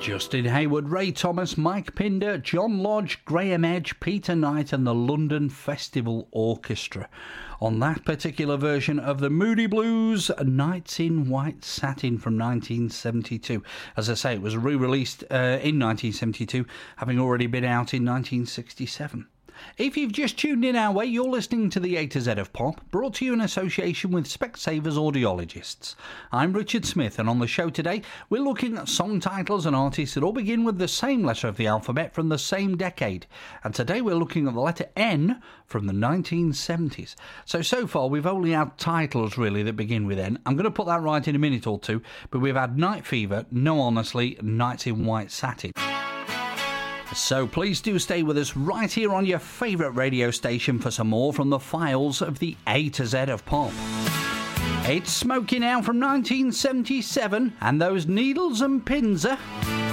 Justin Hayward, Ray Thomas, Mike Pinder, John Lodge, Graham Edge, Peter Knight and the London Festival Orchestra on that particular version of the Moody Blues, Nights in White Satin from 1972. As I say, it was re-released in 1972, having already been out in 1967. If you've just tuned in our way, you're listening to the A to Z of Pop, brought to you in association with Specsavers Audiologists. I'm Richard Smith, and on the show today, we're looking at song titles and artists that all begin with the same letter of the alphabet from the same decade. And today we're looking at the letter N from the 1970s. So far, we've only had titles, really, that begin with N. I'm going to put that right in a minute or two, but we've had Night Fever, No Honestly, Nights in White Satin. So please do stay with us right here on your favourite radio station for some more from the files of the A to Z of Pop. It's Smoking Out from 1977, and those needles and pins are...